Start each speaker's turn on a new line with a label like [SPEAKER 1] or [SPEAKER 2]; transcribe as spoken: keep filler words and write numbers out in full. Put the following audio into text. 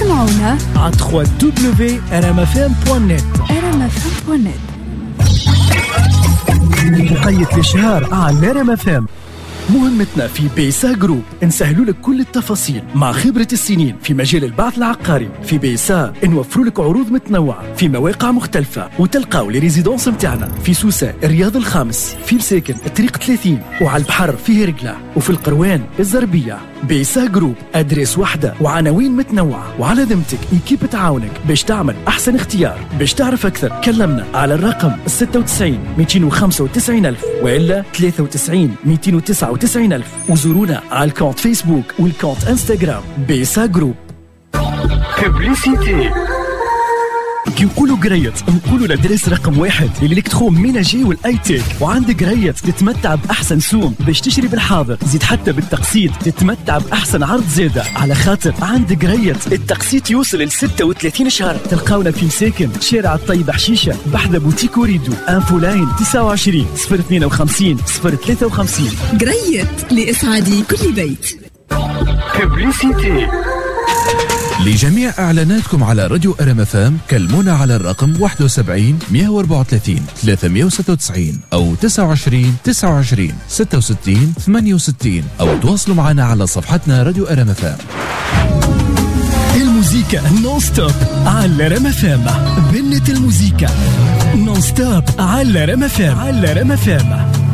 [SPEAKER 1] تسمعونا
[SPEAKER 2] على دبليو دبليو دبليو دوت ار ام اف ام دوت نت.
[SPEAKER 1] ار ام اف ام دوت نت
[SPEAKER 2] مقيد الإشهار على ار ام اف ام. مهمتنا في بيسا جروب نسهلوا لك كل التفاصيل مع خبرة السنين في مجال البعث العقاري. في بيسا نوفروا لك عروض متنوعة في مواقع مختلفة، وتلقاو لي ريزيدونس متاعنا في سوسة الرياض الخامس، في الساكن الطريق ثلاثين، وعلى البحر في هرقلة، وفي القروان الزربية. بيسا جروب أدريس واحدة وعناوين متنوعة، وعلى ذمتك إيكيب تعاونك باش تعمل أحسن اختيار. باش تعرف أكثر كلمنا على الرقم ستة وتسعين مئتين وخمسة وتسعين ألف وإلا ثلاثة وتسعين مئتين وتسعة وتسعين ألف، وزورونا على الكونت فيسبوك والكونت انستغرام بيسا جروب.
[SPEAKER 3] ببليسيتي
[SPEAKER 2] كي نقولوا قريت نقولوا لدرس رقم واحد الالكترون ميناجي والاي تيك. وعندك قريت تتمتع باحسن سوم باش تشري بالحاضر، زيد حتى بالتقسيط تتمتع باحسن عرض زاده، على خاطر عندك قريت التقسيط يوصل ل ستة وثلاثين شهر. تلقاونا في مساكن شارع الطيب حشيشه بحذا بوتيك وريدو، انفو لاين تسعة وعشرين صفر اثنين وخمسين صفر ثلاثة وخمسين.
[SPEAKER 1] قريت لإسعاد كل بيت.
[SPEAKER 3] ببليسيتي
[SPEAKER 4] لجميع إعلاناتكم على راديو ار ام اف ام كلمونا على الرقم واحد وسبعين مئة وأربعة وثلاثين ثلاثمئة وستة وتسعين أو تسعة وعشرين تسعة وعشرين ستة وستين ثمانية وستين، أو تواصلوا معنا على صفحتنا راديو ار ام اف ام.
[SPEAKER 2] الموسيقى نون ستوب على ار ام اف ام. بنت الموسيقى نون ستوب على ار ام اف ام على ار ام اف ام.